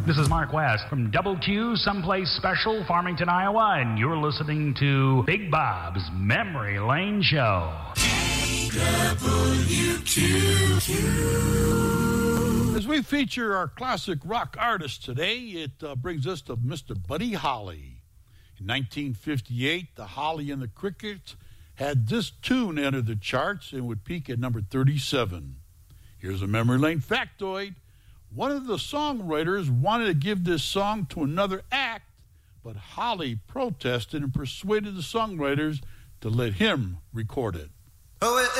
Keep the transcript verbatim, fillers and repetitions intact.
This is Mark West from Double Q, Someplace Special, Farmington, Iowa, and you're listening to Big Bob's Memory Lane Show. W Q Q. As we feature our classic rock artist today, it uh, brings us to Mister Buddy Holly. In nineteen fifty-eight, the Holly and the Crickets had this tune enter the charts and would peak at number thirty-seven. Here's a Memory Lane factoid. One of the songwriters wanted to give this song to another act, but Holly protested and persuaded the songwriters to let him record it. Oh,